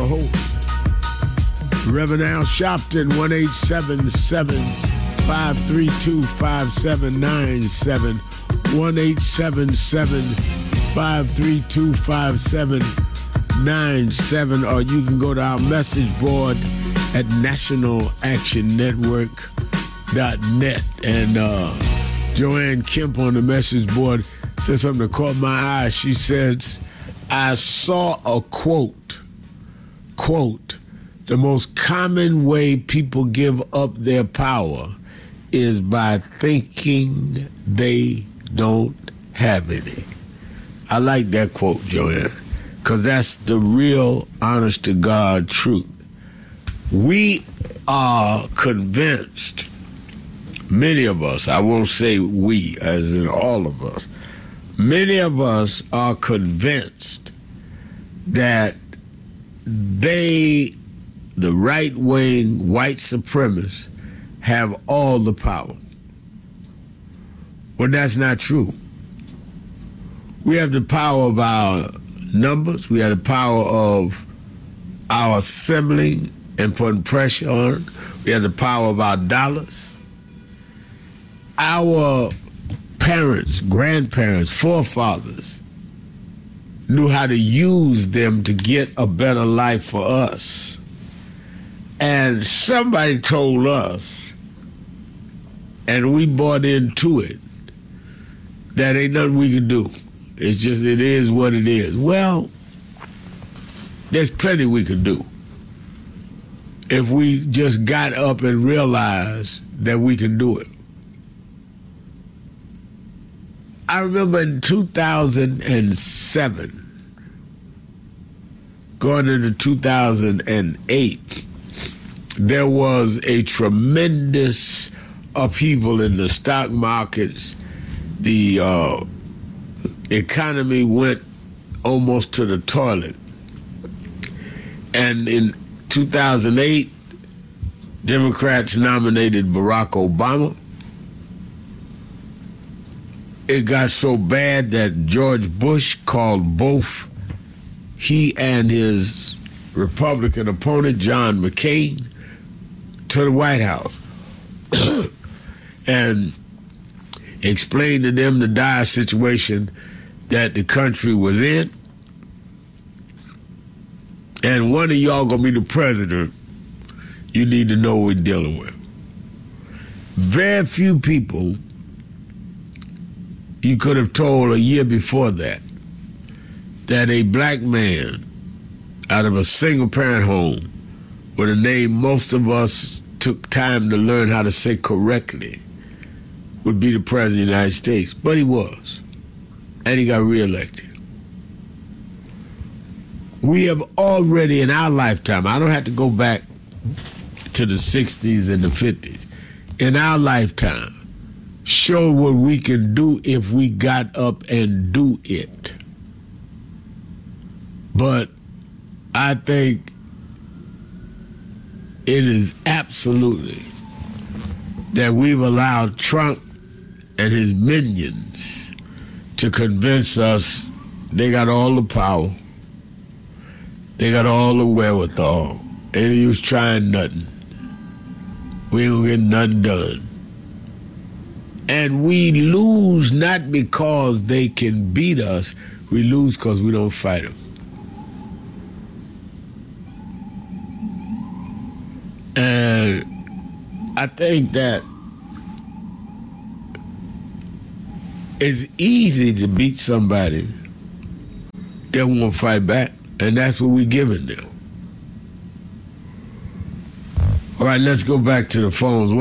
host, Reverend Al Sharpton, 1-877-532-5797, 1-877-532-5797, or you can go to our message board at nationalactionnetwork.net. And Joanne Kemp on the message board said something that caught my eye. She says, I saw a quote, the most common way people give up their power is by thinking they don't have any. I like that quote, Joanne, because that's the real honest-to-God truth. We are convinced, many of us, I won't say we, as in all of us, many of us are convinced that the right-wing white supremacists have all the power. Well, that's not true. We have the power of our numbers. We have the power of our assembling and putting pressure on it. We have the power of our dollars. Our parents, grandparents, forefathers knew how to use them to get a better life for us. And somebody told us, and we bought into it, that ain't nothing we can do. It's just, it is what it is. Well, there's plenty we can do if we just got up and realized that we can do it. I remember in 2007, going into 2008, there was a tremendous upheaval in the stock markets. The economy went almost to the toilet. And in 2008, Democrats nominated Barack Obama. It got so bad that George Bush called both he and his Republican opponent, John McCain, to the White House and explained to them the dire situation that the country was in. And one of y'all gonna be the president. You need to know what we're dealing with. Very few people you could have told a year before that a black man out of a single-parent home with a name most of us took time to learn how to say correctly would be the president of the United States. But he was. And he got reelected. We have already, in our lifetime, I don't have to go back to the 60s and the 50s, in our lifetime, show what we can do if we got up and do it. But I think it is absolutely that we've allowed Trump and his minions to convince us they got all the power, they got all the wherewithal, and he was trying nothing. We ain't gonna get nothing done. And we lose not because they can beat us, we lose because we don't fight them. And I think that it's easy to beat somebody that won't fight back, and that's what we're giving them. All right, let's go back to the phones.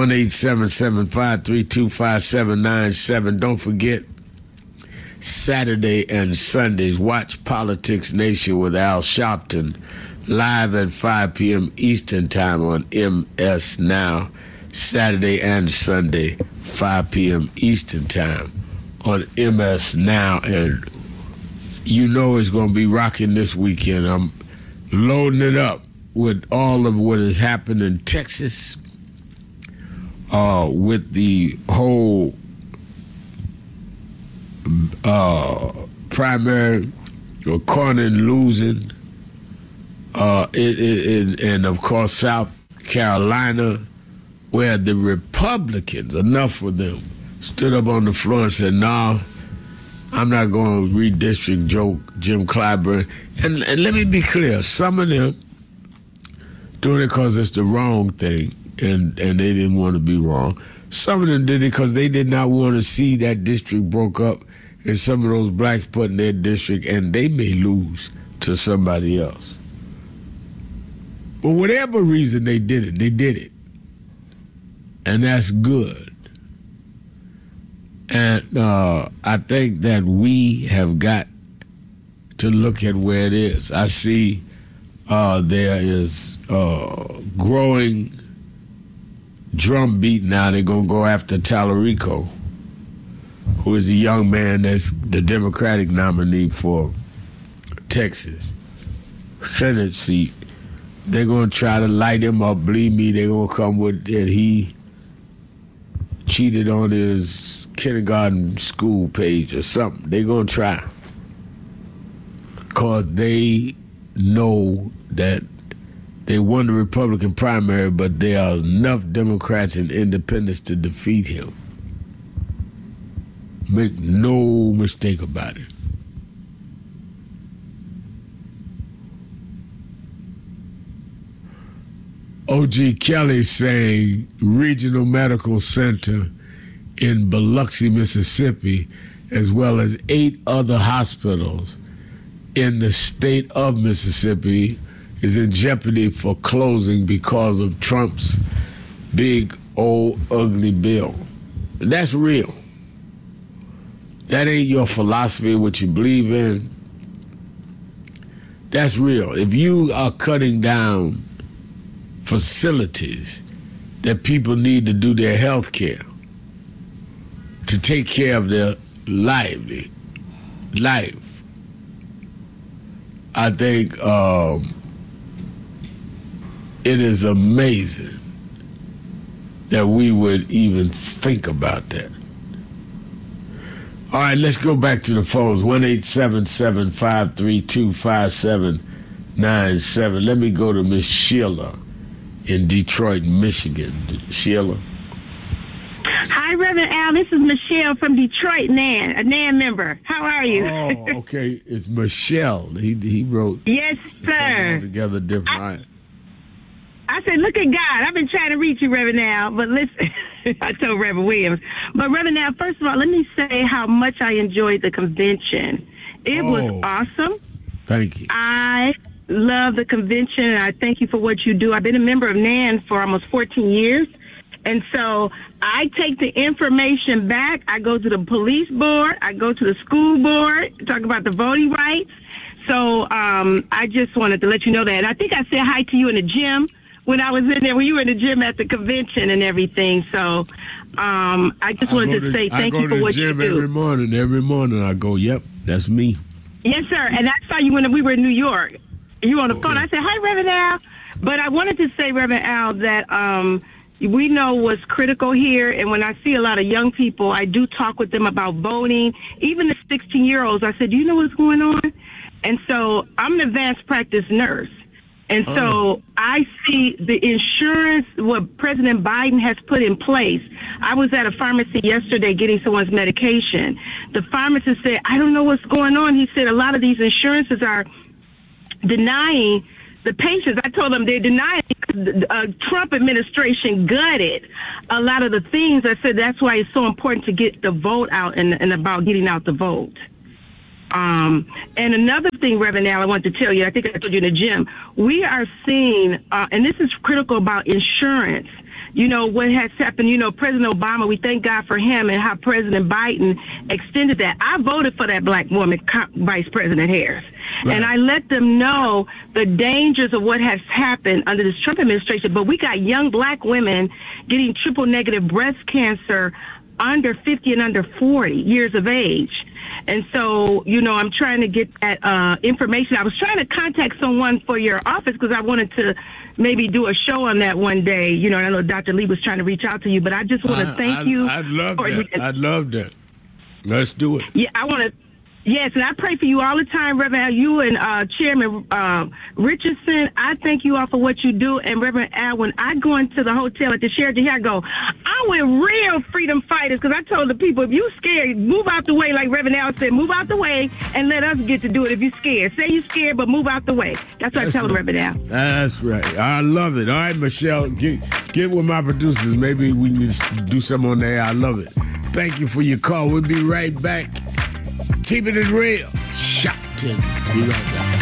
1-877-532-5797. Don't forget, Saturday and Sundays, watch Politics Nation with Al Sharpton, live at 5 p.m. Eastern Time on MS Now. Saturday and Sunday, 5 p.m. Eastern Time on MS Now. And you know it's going to be rocking this weekend. I'm loading it up with all of what has happened in Texas, with the whole primary, or Cornyn losing, And of course South Carolina, where the Republicans, enough of them, stood up on the floor and said, "No, I'm not going to redistrict Jim Clyburn." And let me be clear, some of them doing it because it's the wrong thing, and they didn't want to be wrong. Some of them did it because they did not want to see that district broke up and some of those blacks put in their district, and they may lose to somebody else. For whatever reason they did it. And that's good. And I think that we have got to look at where it is. I see there is growing drumbeat now. They're going to go after Tallarico, who is a young man that's the Democratic nominee for Texas Senate seat. They're going to try to light him up. Believe me, they're going to come with that he cheated on his kindergarten school page or something. They're going to try. Because they know that they won the Republican primary, but there are enough Democrats and independents to defeat him. Make no mistake about it. O.G. Kelly saying Regional Medical Center in Biloxi, Mississippi, as well as 8 other hospitals in the state of Mississippi is in jeopardy for closing because of Trump's big old ugly bill. And that's real. That ain't your philosophy, what you believe in. That's real. If you are cutting down facilities that people need to do their health care, to take care of their life, I think it is amazing that we would even think about that. All right, let's go back to the phones. 1-877-532-5797. Let me go to Miss Sheila in Detroit, Michigan. Sheila. Hi, Reverend Al. This is Michelle from Detroit, NAN, a NAN member. How are you? Oh, okay. It's Michelle. He wrote. Yes, sir. Together different. I said, look at God. I've been trying to reach you, Reverend Al, but listen, I told Reverend Williams. But Reverend Al, first of all, let me say how much I enjoyed the convention. It was awesome. Thank you. I love the convention, and I thank you for what you do. I've been a member of NAN for almost 14 years. And so I take the information back. I go to the police board. I go to the school board, talk about the voting rights. So I just wanted to let you know that. And I think I said hi to you in the gym when I was in there, when you were in the gym at the convention and everything. So I just wanted to say thank you for what you do. I go to the gym every morning. I go, yep, that's me. Yes, sir. And I saw you when we were in New York. You were on the phone. I said, hi, Reverend Al. But I wanted to say, Reverend Al, that we know what's critical here, and when I see a lot of young people, I do talk with them about voting. Even the 16-year-olds, I said, do you know what's going on? And so I'm an advanced practice nurse. And so I see the insurance, what President Biden has put in place. I was at a pharmacy yesterday getting someone's medication. The pharmacist said, I don't know what's going on. He said a lot of these insurances are denying the patients. I told them they're denying because the Trump administration gutted a lot of the things. I said that's why it's so important to get the vote out and about getting out the vote. And another thing, Reverend Al, I want to tell you, I think I told you in the gym, we are seeing, and this is critical about insurance. You know, what has happened, you know, President Obama, we thank God for him and how President Biden extended that. I voted for that black woman, Vice President Harris. Right. And I let them know the dangers of what has happened under this Trump administration. But we got young black women getting triple negative breast cancer under 50 and under 40 years of age. And so, you know, I'm trying to get that information. I was trying to contact someone for your office because I wanted to maybe do a show on that one day. You know, I know Dr. Lee was trying to reach out to you, but I just want to thank you. I'd love that. I'd love that. Let's do it. Yeah, I want to Yes, and I pray for you all the time, Reverend Al. You and Chairman Richardson, I thank you all for what you do. And Reverend Al, when I go into the hotel at the Sheraton here, I go, I'm with real freedom fighters, because I told the people, if you scared, move out the way, like Reverend Al said, move out the way and let us get to do it if you're scared. Say you're scared, but move out the way. That's what I tell Reverend Al. That's right. I love it. All right, Michelle, get with my producers. Maybe we can do something on there. I love it. Thank you for your call. We'll be right back. Keeping it real. Shot. Be right back.